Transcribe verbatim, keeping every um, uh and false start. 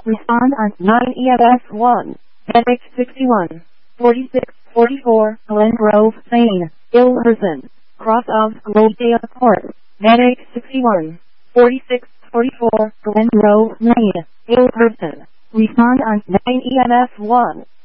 Respond on nine E M S one. Medic sixty-one. forty-six forty-four. Glen Grove, Maine. Ill person. Cross of Glodale Court. Medic sixty-one. forty-six forty-four. Glen Grove, Maine. Ill person. Respond on nine E M S one.